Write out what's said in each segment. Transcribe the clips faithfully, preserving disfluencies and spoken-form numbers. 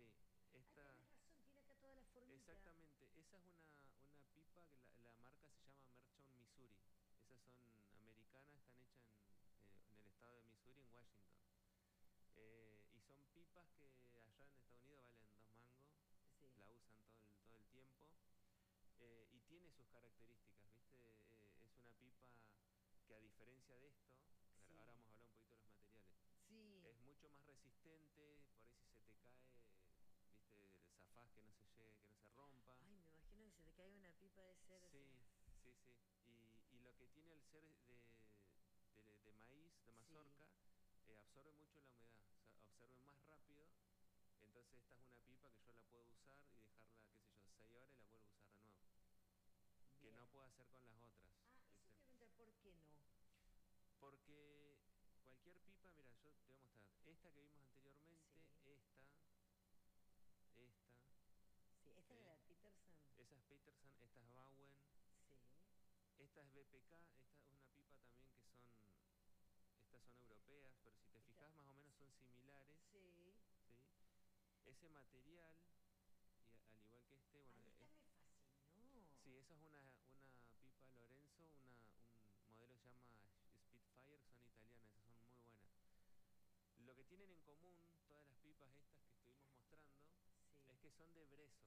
Sí, esta... Ah, tenés razón, tiene acá toda la formita. Exactamente, esa es una, una pipa, que la, la marca se llama Merchant Missouri. Esas son americanas, están hechas en, eh, en el estado de Missouri, en Washington. Eh, y son pipas que allá en Estados Unidos valen dos mangos, Sí. la usan todo el, todo el tiempo. Eh, y tiene sus características, ¿viste? Eh, es una pipa que, a diferencia de esto, Sí. ahora vamos a hablar un poquito de los materiales, Sí. es mucho más resistente. Por ahí si se te cae, ¿viste? El zafás, que no se llegue, que no se rompa. Ay, me imagino que se te cae una pipa de ser. Sí, sí, sí. Y, y lo que tiene al ser de, de, de maíz, de mazorca, sí. eh, absorbe mucho la humedad, o sea, absorbe más rápido. Entonces esta es una pipa que yo la puedo usar y dejarla, qué sé yo, seis horas y la vuelvo a usar de nuevo. Bien. Que no puedo hacer con las otras. Ah, eso te voy a preguntar, ¿por qué no? Porque cualquier pipa, mira, yo te voy a mostrar. Esta que vimos anteriormente, sí. esta, esta. Sí, esta es la Peterson. Esa es Peterson, esta es Bowen. Sí. Esta es B P K, esta es una pipa también que son... Estas son europeas, pero si te esta, fijas más o menos son similares. Sí. ¿Sí? Ese material, y al igual que este, bueno... Ay, esta es, me fascinó. Sí, eso es una, una pipa Lorenzo, una, un modelo que se llama Spitfire, que son italianas, esas son muy buenas. Lo que tienen en común todas las pipas estas que estuvimos mostrando, sí. es que son de brezo.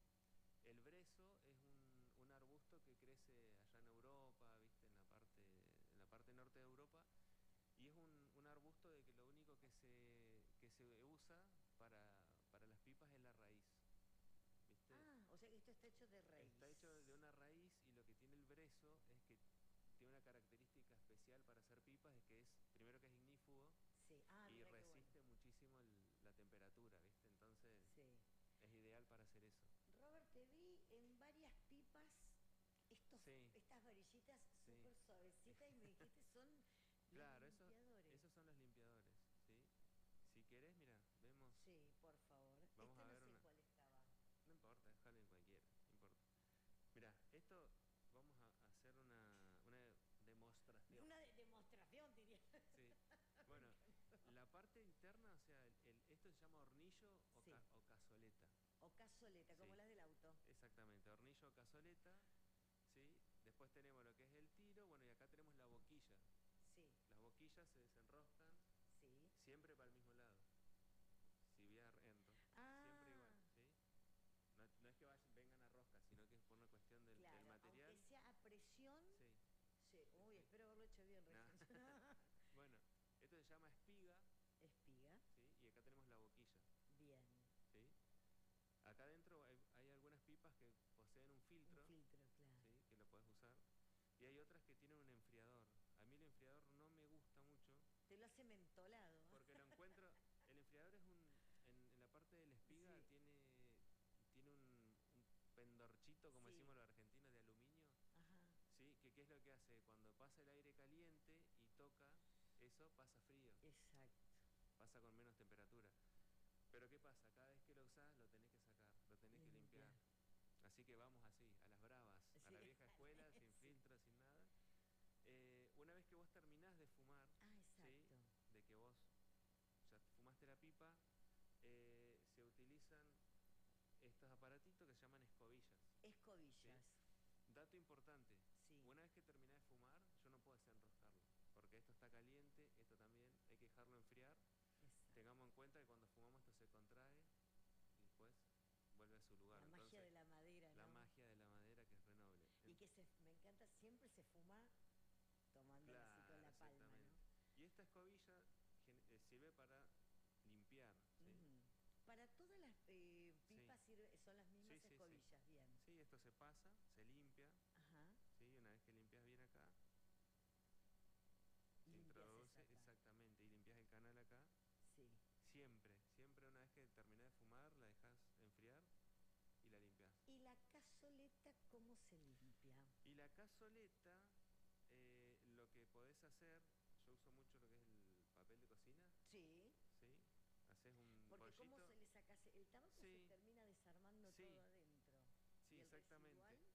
El brezo es un, un arbusto que crece allá en Europa, ¿viste? En la parte, en la parte norte de Europa. Y es un, un arbusto de que lo único que se, que se usa para, para las pipas es la raíz. ¿Viste? Ah, o sea que esto está hecho de raíz. Está hecho de una raíz, y lo que tiene el brezo es que tiene una característica especial para hacer pipas, es que es, primero que es ignífugo, sí. ah, y resiste bueno. muchísimo el, la temperatura, ¿viste? Entonces sí. es ideal para hacer eso. Robert, te vi en varias pipas, estos, sí. estas varillitas sí. súper suavecitas y me dijiste son claro, los limpiadores. Esos, esos son los limpiadores, ¿sí? Si querés, mira, vemos... Sí, por favor. Vamos Esta a ver no sé una... cuál estaba. No importa, déjalo en cualquiera, no importa. Mira, esto vamos a hacer una, una demostración. Una de demostración, diría. Sí. Bueno, la parte interna, o sea, el, el, esto se llama hornillo o, sí. ca, o cazoleta. O cazoleta, como sí. las del auto. Exactamente, hornillo o cazoleta, ¿sí? Después tenemos lo que es el tiro, bueno, y acá tenemos la boquilla. Sí. Las boquillas se desenroscan, sí. siempre para el mismo lado. Si voy a entro, ah. siempre igual, ¿sí? No, no es que vayan, vengan a rosca, sino que es por una cuestión del, claro, del material. Aunque sea a presión. Sí. sí. Uy, sí. espero haberlo hecho bien, nah. Bueno, esto se llama espiga. Espiga. Sí, y acá tenemos la boquilla. Bien. Sí. Acá adentro hay, hay algunas pipas que poseen un filtro. Un filtro, claro. Sí, que lo puedes usar. Y hay otras que tienen un enfriador. A mí el enfriador no me gusta mucho. Te lo hace mentolado. Porque lo encuentro... El enfriador es un... En, en la parte de la espiga sí. tiene, tiene un, un pendorchito, como sí. decimos los argentinos, de aluminio. Ajá. Sí, que qué es lo que hace. Cuando pasa el aire caliente y toca, eso pasa frío. Exacto. Pasa con menos temperatura. Pero ¿qué pasa? Cada vez que lo usás, lo tenés que sacar, lo tenés que limpiar. Así que vamos así, a las bravas, sí. a la vieja escuela, sin sí. filtro, sin nada. Eh, una vez que vos terminás de fumar, ah, ¿sí? de que vos ya fumaste la pipa, eh, se utilizan estos aparatitos que se llaman escobillas. Escobillas. ¿Sí? Dato importante, sí. una vez que terminás de fumar, yo no puedo desenroscarlo, porque esto está caliente, esto también, hay que dejarlo enfriar. Exacto. Tengamos en cuenta que cuando fumamos esto se contrae y después vuelve a su lugar. La Entonces, magia de la madera, La ¿no? magia de la madera, que es renoble. Y que se, me encanta, siempre se fuma tomando claro, así con la palma, ¿no? Y esta escobilla eh, sirve para limpiar, ¿sí? Uh-huh. Para todas las eh, pipas sí. sirve, son las mismas sí, escobillas, sí, sí. bien. Sí, esto se pasa, se limpia. Ajá. Sí, una vez que limpias bien acá, se introduce, exactamente, y limpias el canal acá. Sí. Siempre, siempre una vez que terminás de fumar, la dejas enfriar y la limpias. ¿Y la cazoleta cómo se limpia? Y la cazoleta, eh, lo que podés hacer, yo uso mucho lo que es el papel de cocina. Sí. Sí. Haces un Porque bollito. ¿cómo se le saca? El tabaco sí. se termina desarmando sí. todo adentro. Sí, exactamente. Residual?